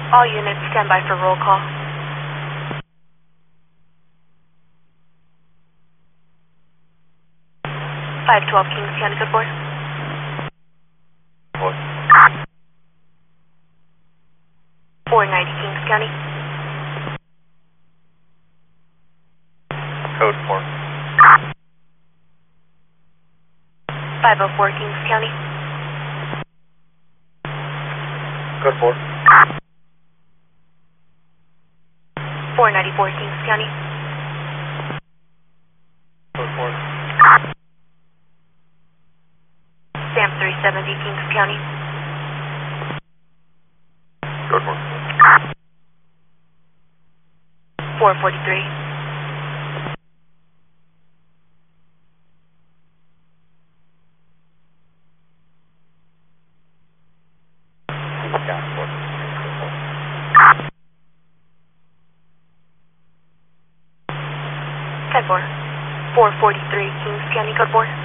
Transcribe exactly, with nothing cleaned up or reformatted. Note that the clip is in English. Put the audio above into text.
All units stand by for roll call. five twelve Kings County, code four. What? four ninety Kings County. Code four. five oh four Kings County. Code four. four ninety-four Kings County. Code four. Sam three seventy Kings County. Code four. four forty-three. Yeah, four. ten four. four forty-three Kings County, code four.